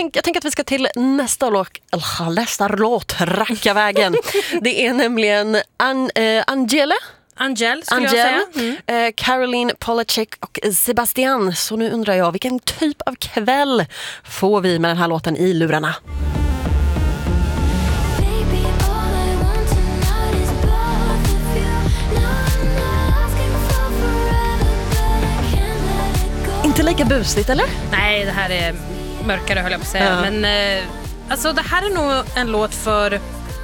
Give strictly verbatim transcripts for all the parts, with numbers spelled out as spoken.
tänk, jag tänker att vi ska till nästa låt, eller, nästa låt, Rackavägen. Det är nämligen An, eh, Angela. Angel skulle Angel, jag säga. Mm. eh, Caroline Polachek och Sebastian. Så nu undrar jag, vilken typ av kväll får vi med den här låten i lurarna? Inte lika busigt, eller? Nej, det här är mörkare höll jag på att säga. Ja. Men eh, alltså det här är nog en låt för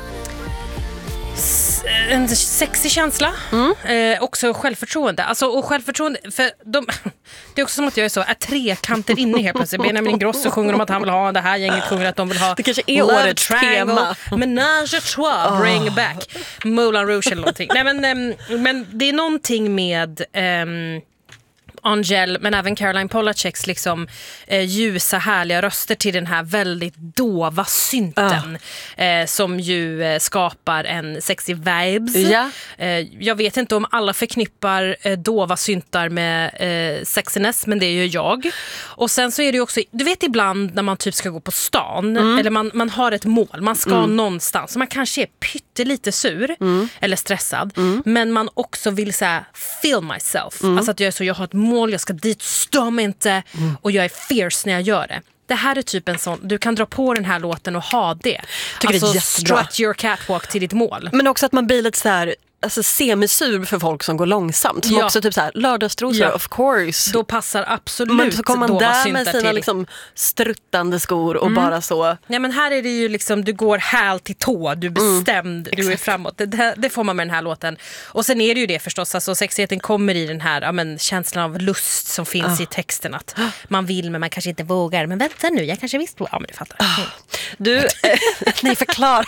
en sexig känsla. Mm. Eh, också självförtroende. Alltså, och självförtroende, för de, det är också som att jag är så, är trekanter inne helt plötsligt. Benjamin Ingrosso sjunger om att han vill ha det här, gänget sjunger att de vill ha det kanske är Love årets Triangle, tema. Menage à trois, oh. Bring back Moulin Rouge eller någonting. Nej, men, äm, men det är någonting med äm, Angel, men även Caroline Polacheks liksom eh, ljusa, härliga röster till den här väldigt dova synten uh. eh, som ju eh, skapar en sexy vibes. Yeah. Eh, jag vet inte om alla förknippar eh, dova syntar med eh, sexiness, men det gör jag. Och sen så är det ju också, du vet ibland när man typ ska gå på stan, mm. eller man, man har ett mål, man ska mm. någonstans, man kanske är pyttelite sur mm. eller stressad, mm. men man också vill säga feel myself. Mm. Alltså att jag är så, jag har ett mål, jag ska dit, stå mig inte mm. och jag är fierce när jag gör det. Det här är typ en sån, du kan dra på den här låten och ha det. Tycker alltså det är strut your catwalk till ditt mål. Men också att man blir lite så här, alltså semisur för folk som går långsamt. Som ja. också typ så här, lördagsstrosor, ja. Of course. Då passar absolut. Men så kommer man där med sina till. liksom struttande skor och mm. bara så. Ja, men här är det ju liksom, du går häl till tå, du är bestämd, mm. du är framåt. Det, det, det får man med den här låten. Och sen är det ju det förstås, alltså sexigheten kommer i den här ja, men, känslan av lust som finns ah. i texten. Att man vill men man kanske inte vågar. Men vänta nu, jag kanske visst på. Ja, men du fattar. Ah. Du, eh, nej förklar.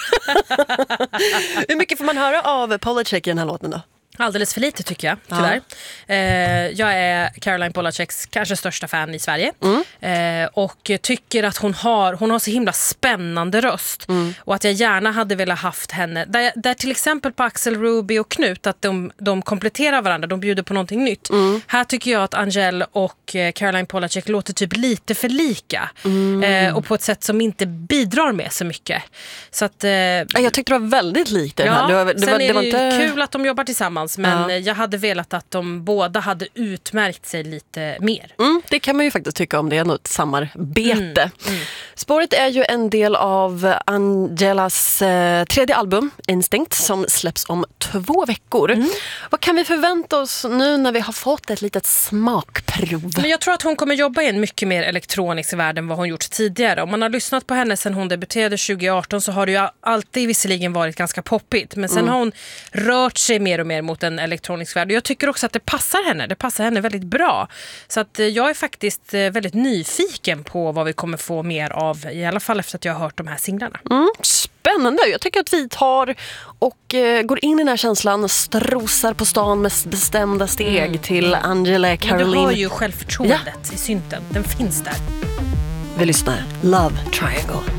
Hur mycket får man höra av Polachek i den här låten då? Alldeles för lite tycker jag, tyvärr. Ja. Eh, jag är Caroline Polacheks kanske största fan i Sverige. Mm. Eh, och tycker att hon har, hon har så himla spännande röst. Mm. Och att jag gärna hade velat haft henne. Där, där till exempel på Axel Ruby och Knut, att de, de kompletterar varandra, de bjuder på någonting nytt. Mm. Här tycker jag att Angel och Caroline Polachek låter typ lite för lika. Mm. Eh, och på ett sätt som inte bidrar med så mycket. Så att, eh, jag tyckte det var väldigt likt den ja, här. Det var, det sen var, det är var det inte... kul att de jobbar tillsammans. Men ja. jag hade velat att de båda hade utmärkt sig lite mer. Mm, det kan man ju faktiskt tycka om, det är nog ett samarbete. Mm, mm. Spåret är ju en del av Angelas eh, tredje album, Instinct, som släpps om två veckor. Mm. Vad kan vi förvänta oss nu när vi har fått ett litet smakprov? Men jag tror att hon kommer jobba i en mycket mer elektronisk värld än vad hon gjort tidigare. Om man har lyssnat på henne sedan hon debuterade tjugo arton så har det ju alltid visserligen varit ganska poppigt. Men sen mm. har hon rört sig mer och mer mot en elektronisk värld. Och jag tycker också att det passar henne. Det passar henne väldigt bra. Så att jag är faktiskt väldigt nyfiken på vad vi kommer få mer av. I alla fall efter att jag har hört de här singlarna. Mm, spännande. Jag tycker att vi tar och eh, går in i den här känslan, strosar på stan med bestämda steg mm. till Angela Caroline. Men du har ju självförtroendet ja. i synten. Den finns där. Vi lyssnar. Love Triangle.